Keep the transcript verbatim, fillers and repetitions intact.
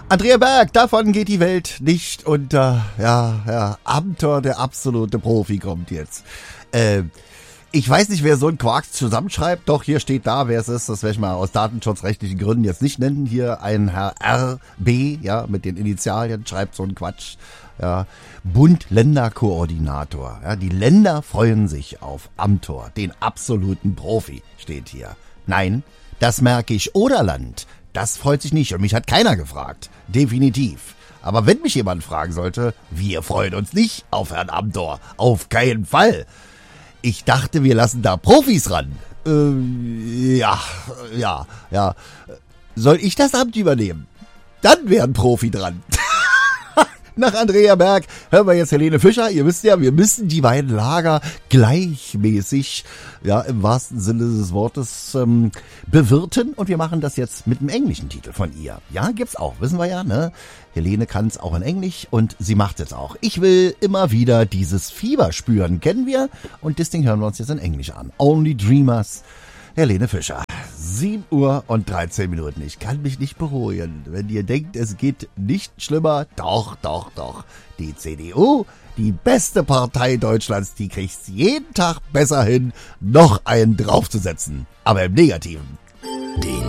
Andrea Berg, davon geht die Welt nicht unter. Ja, ja, Amthor, der absolute Profi, kommt jetzt. Äh, ich weiß nicht, wer so einen Quark zusammenschreibt. Doch, hier steht da, wer es ist. Das werde ich mal aus datenschutzrechtlichen Gründen jetzt nicht nennen. Hier ein Herr R B, ja, mit den Initialien, schreibt so einen Quatsch. Ja, Bund-Länder-Koordinator. Ja, die Länder freuen sich auf Amthor, den absoluten Profi, steht hier. Nein, das Märkisch-Oderland, das freut sich nicht und mich hat keiner gefragt. Definitiv. Aber wenn mich jemand fragen sollte, wir freuen uns nicht auf Herrn Amthor. Auf keinen Fall. Ich dachte, wir lassen da Profis ran. Äh, ja, ja, ja. Soll ich das Amt übernehmen? Dann wäre ein Profi dran. Nach Andrea Berg hören wir jetzt Helene Fischer. Ihr wisst ja, wir müssen die beiden Lager gleichmäßig, ja, im wahrsten Sinne des Wortes, ähm, bewirten. Und wir machen das jetzt mit dem englischen Titel von ihr. Ja, gibt's auch, wissen wir ja, ne? Helene kann's auch in Englisch und sie macht's jetzt auch. Ich will immer wieder dieses Fieber spüren, kennen wir? Und das Ding hören wir uns jetzt in Englisch an. Only Dreamers, Helene Fischer. sieben Uhr und dreizehn Minuten. Ich kann mich nicht beruhigen. Wenn ihr denkt, es geht nicht schlimmer, doch, doch, doch. Die C D U, die beste Partei Deutschlands, die kriegt's jeden Tag besser hin, noch einen draufzusetzen. Aber im Negativen. Den